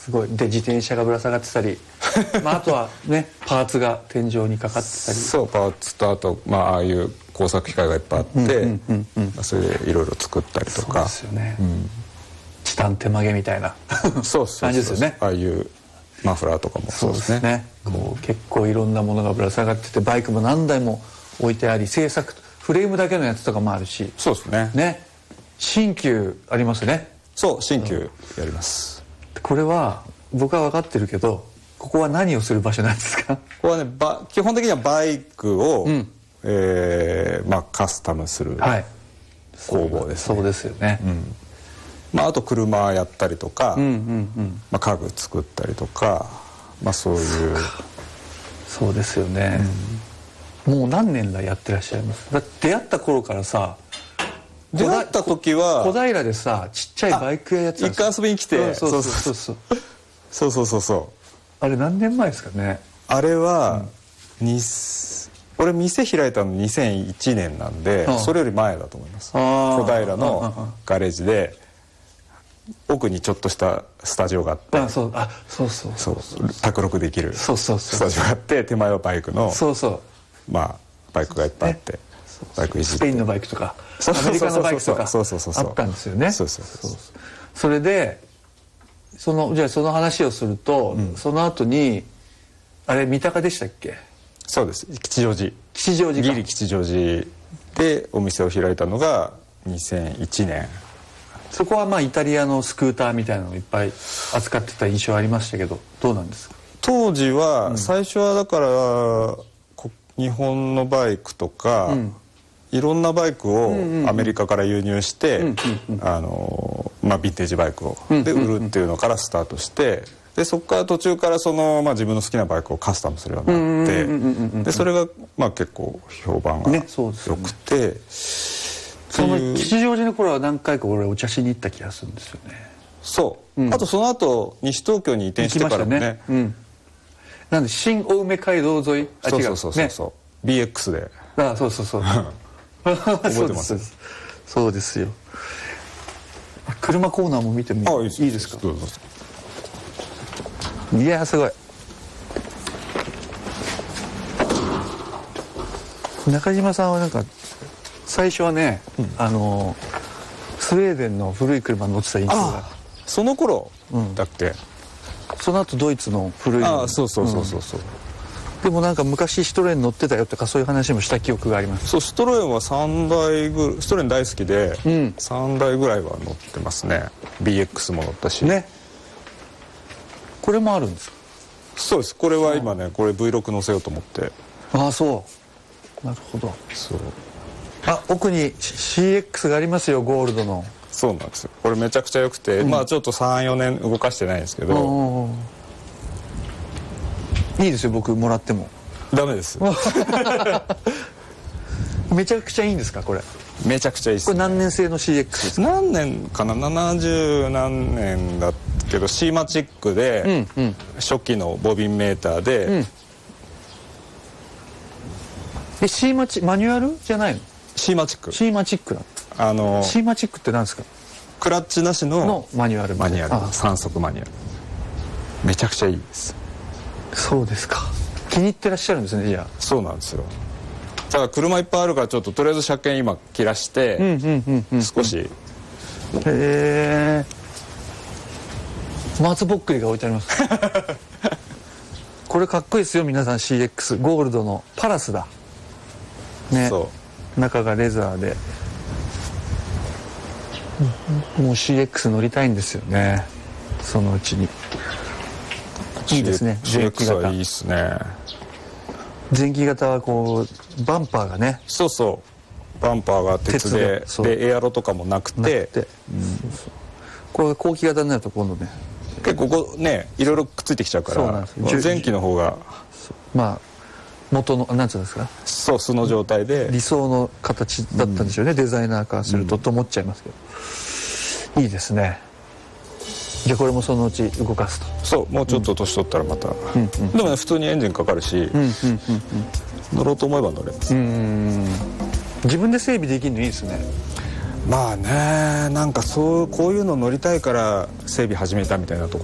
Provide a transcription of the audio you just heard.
すごい。で自転車がぶら下がってたりまああとはねパーツが天井にかかってたり。 そう、パーツとあと、まあ、ああいう工作機械がいっぱいあってそれでいろいろ作ったりとか。 そうですよね、チタン手曲げみたいなそうそう感じですよね。 ああいうマフラーとかもそうですね。 こう結構いろんなものがぶら下がってて、バイクも何台も置いてあり、製作フレームだけのやつとかもあるし。 そうですね。 ね、新旧ありますね。 そう、新旧やります。 これは僕は分かってるけど、ここは何をする場所なんですか？ ここはね、基本的にはバイクを、まあ、カスタムする工房ですね。 そうですよね。 まあ、あと車やったりとか、まあ、家具作ったりとか、まあ、そういう。 そうですよね、もう何年来やってらっしゃいます？だって出会った頃からさ、 出会った時は小平でさ、ちっちゃいバイク屋やってたんですよ。 一回遊びに来て、 そうそうあれ何年前ですかね？ あれは、俺店開いたの2001年なんで、それより前だと思います。小平のガレージで奥にちょっとしたスタジオがあって、そう卓録できるスタジオがあって、手前はバイクのまあバイクがいっぱいあって、バイクいじって、 スペインのバイクとかアメリカのバイクとかあったんですよね。それでじゃあその話をすると、その後にあれ三鷹でしたっけ？ そうです、吉祥寺ギリ吉祥寺でお店を開いたのが2001年。 そこはまあイタリアのスクーターみたいなのをいっぱい扱ってた印象ありましたけど、どうなんですか？ 当時は最初はだから日本のバイクとか、いろんなバイクをアメリカから輸入してまあヴィンテージバイクをで売るっていうのからスタートして、でそこから途中からまあ自分の好きなバイクをカスタムするようになって、でそれがまあ結構評判が良くて。 その吉祥寺の頃は何回か俺お茶しに行った気がするんですよね。 そう、あとその後西東京に移転してからもね、 なんで新青梅街道沿い、 そう BX で、 そう覚えてます。そうですよ。車コーナーも見てもいいですか？いやすごい。中島さんはなんか最初はね、スウェーデンの古い車に乗ってた印象が。 その頃だっけ？ その後ドイツの古いの。 そうでもなんか昔シトロエン乗ってたよとかそういう話もした記憶があります。 そう、シトロエンは3台ぐらい、シトロエン大好きで、3台ぐらいは乗ってますね。 BX も乗ったしね。 これもあるんですか？ そうです、これは今ね、これ V6 乗せようと思って。 そうなるほど。奥に CX がありますよ、ゴールドの。 そうなんですよ、これめちゃくちゃ良くて、まあちょっと 3,4 年動かしてないんですけど。 いいですよ、僕もらっても。 ダメですめちゃくちゃいいんですか？これめちゃくちゃいいです、 これ何年製の CX ですか？ 何年かな、70何年だけど C マチックで、初期のボビンメーターで、 C マチマニュアルじゃないの？ C マチック。 C マチックだ。C マチックって何ですか？ クラッチなしのマニュアル。 3速マニュアル。めちゃくちゃいいです。 そうですか。気に入ってらっしゃるんですね、じゃあ。 そうなんですよ。だから車いっぱいあるから、ちょっととりあえず車検今切らして少し。 松ぼっくりが置いてありますこれかっこいいですよ皆さん。 CX ゴールドのパラスだね。中がレザーで、もう CX 乗りたいんですよね、そのうちに。いいですね、前期 CX はいいですね。 前期型はこうバンパーがね、 バンパーが鉄でエアロとかもなくて、 これが後期型になると今度ね、 結構こうね、いろいろくっついてきちゃうから、前期の方がまあ元のなんていうんですか、 素の状態で理想の形だったんでしょうね、デザイナーからするとと思っちゃいますけど、いいですね。じゃあこれもそのうち動かすと。 もうちょっと年取ったらまた、でもね、普通にエンジンかかるし、乗ろうと思えば乗れます。 自分で整備できるのいいですね。 まあね、なんかこういうの乗りたいから整備始めたみたいなとこ